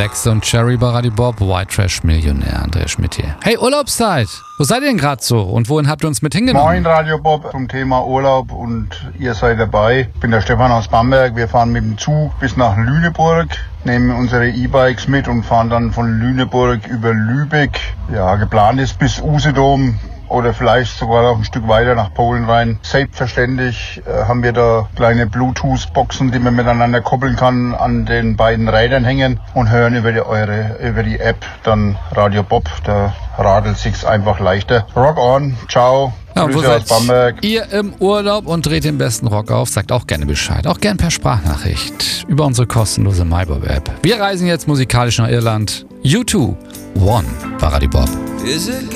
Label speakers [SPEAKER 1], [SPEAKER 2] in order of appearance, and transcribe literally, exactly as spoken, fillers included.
[SPEAKER 1] Lex und Cherry bei Radio Bob, White Trash Millionär, Andreas Schmidt hier. Hey, Urlaubszeit! Wo seid ihr denn gerade so und wohin habt ihr uns mit hingenommen?
[SPEAKER 2] Moin Radio Bob zum Thema Urlaub und ihr seid dabei. Ich bin der Stefan aus Bamberg. Wir fahren mit dem Zug bis nach Lüneburg, nehmen unsere E-Bikes mit und fahren dann von Lüneburg über Lübeck. Ja, geplant ist bis Usedom. Oder vielleicht sogar noch ein Stück weiter nach Polen rein. Selbstverständlich äh, haben wir da kleine Bluetooth-Boxen, die man miteinander koppeln kann, an den beiden Rädern hängen und hören über die, eure, über die App dann Radio Bob. Da radelt sich's einfach leichter. Rock on, ciao.
[SPEAKER 1] Ja, und wo
[SPEAKER 2] Grüße aus
[SPEAKER 1] seid
[SPEAKER 2] Bamberg.
[SPEAKER 1] ihr im Urlaub und dreht den besten Rock auf? Sagt auch gerne Bescheid. Auch gern per Sprachnachricht über unsere kostenlose MyBob-App. Wir reisen jetzt musikalisch nach Irland. U zwei, One bei Radio Bob.